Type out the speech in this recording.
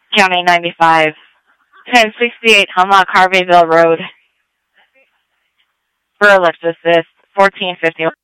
County 95, 1068 Humlock Harveyville Road. For Ellipsis, 1451.